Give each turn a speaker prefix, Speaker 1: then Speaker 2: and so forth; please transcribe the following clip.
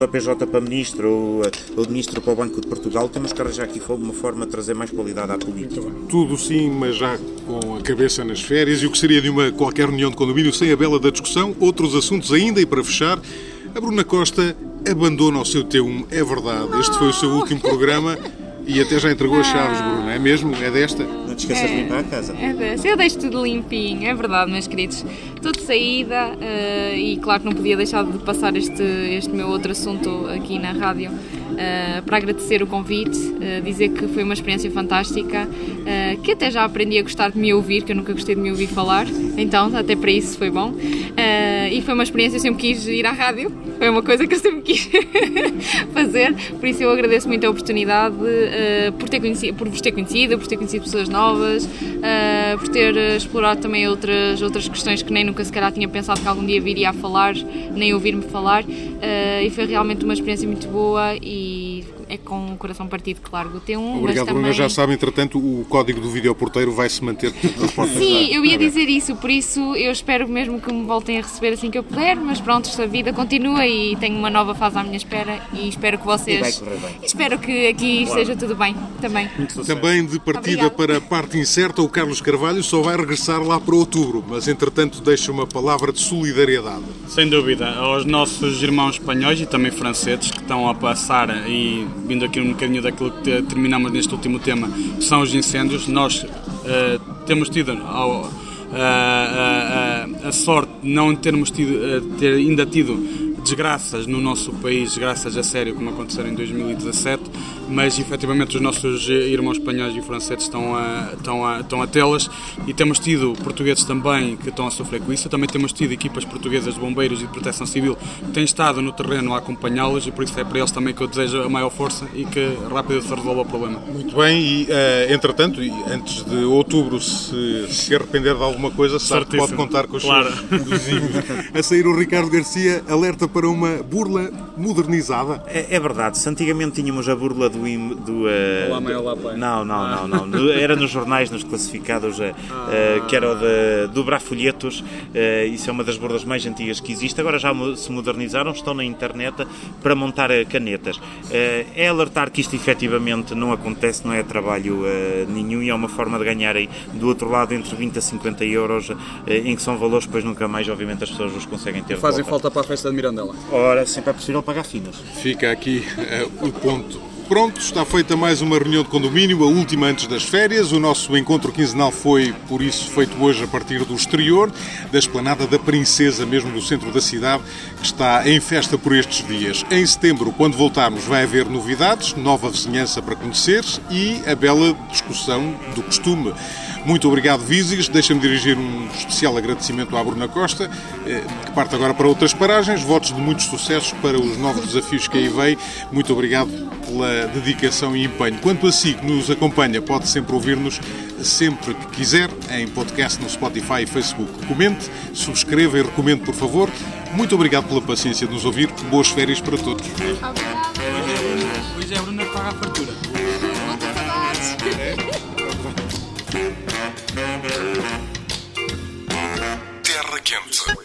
Speaker 1: a PJ para ministro ou o ministro para o Banco de Portugal, temos que arranjar aqui uma forma de trazer mais qualidade à política.
Speaker 2: Tudo sim, mas já com a cabeça nas férias, e o que seria de uma qualquer reunião de condomínio sem a bela da discussão, outros assuntos ainda, e para fechar, a Bruna Costa abandona o seu T1, é verdade, este foi o seu último programa e até já entregou as chaves, Bruna, é mesmo? É desta?
Speaker 1: Não te esqueças de limpar a casa.
Speaker 3: É desta, eu deixo tudo limpinho, é verdade, meus queridos. Estou de saída e claro que não podia deixar de passar este meu outro assunto aqui na rádio para agradecer o convite, dizer que foi uma experiência fantástica, que até já aprendi a gostar de me ouvir, que eu nunca gostei de me ouvir falar, então até para isso foi bom. E foi uma experiência, eu sempre quis ir à rádio, foi uma coisa que eu sempre quis fazer, por isso eu agradeço muito a oportunidade, por vos ter conhecido pessoas novas, por ter explorado também outras questões que nem nunca se calhar tinha pensado que algum dia viria a falar, nem ouvir-me falar, e foi realmente uma experiência muito boa e é com o coração partido, claro, do T1.
Speaker 2: Obrigado,
Speaker 3: mas também...
Speaker 2: Bruna. Já sabe, entretanto, o código do videoporteiro vai-se manter nas portas.
Speaker 3: Sim, eu ia dizer isso, por isso eu espero mesmo que me voltem a receber assim que eu puder, mas pronto, a vida continua e tenho uma nova fase à minha espera e espero que vocês...
Speaker 1: E vai correr bem.
Speaker 3: Espero que aqui esteja tudo bem, também.
Speaker 2: Também de partida
Speaker 3: Obrigada.
Speaker 2: para a parte incerta, o Carlos Carvalho só vai regressar lá para outubro, mas entretanto deixa uma palavra de solidariedade.
Speaker 4: Sem dúvida, aos nossos irmãos espanhóis e também franceses que estão a passar, e vindo aqui um bocadinho daquilo que terminamos neste último tema, que são os incêndios. Nós temos tido a sorte de não termos ter ainda tido desgraças no nosso país, desgraças a sério, como aconteceram em 2017, mas efetivamente os nossos irmãos espanhóis e franceses estão a tê-las, e temos tido portugueses também que estão a sofrer com isso. Também temos tido equipas portuguesas de bombeiros e de proteção civil que têm estado no terreno a acompanhá-los, e por isso é para eles também que eu desejo a maior força e que rápido se resolva o problema.
Speaker 2: Muito bem, e entretanto, e antes de outubro se arrepender de alguma coisa, sabe que pode contar com os seus vizinhos. A sair o Ricardo Garcia alerta para uma burla modernizada.
Speaker 1: É verdade, se antigamente tínhamos a burla do
Speaker 4: Olá, mãe, olá, pai.
Speaker 1: Não. Era nos jornais, nos classificados, que era o do Brafolhetos. Isso é uma das burlas mais antigas que existe. Agora já se modernizaram, estão na internet para montar canetas. É alertar que isto efetivamente não acontece, não é trabalho nenhum, e é uma forma de ganhar aí do outro lado entre 20 a 50 euros, em que são valores que depois nunca mais, obviamente, as pessoas os conseguem ter.
Speaker 4: Fazem falta para a festa de Mirandela.
Speaker 1: Ora, sempre é possível pagar finas.
Speaker 2: Fica aqui o ponto. Pronto, está feita mais uma reunião de condomínio, a última antes das férias. O nosso encontro quinzenal foi, por isso, feito hoje a partir do exterior, da Esplanada da Princesa, mesmo no centro da cidade, que está em festa por estes dias. Em setembro, quando voltarmos, vai haver novidades, nova vizinhança para conhecer e a bela discussão do costume. Muito obrigado, Viziges. Deixa-me dirigir um especial agradecimento à Bruna Costa, que parte agora para outras paragens. Votos de muitos sucessos para os novos desafios que aí vem. Muito obrigado pela dedicação e empenho. Quanto a si, que nos acompanha, pode sempre ouvir-nos sempre que quiser, em podcast no Spotify e Facebook. Comente, subscreva e recomende, por favor. Muito obrigado pela paciência de nos ouvir. Boas férias para todos.
Speaker 4: Hoje é a Bruna que paga a fartura.
Speaker 5: Terra Quente.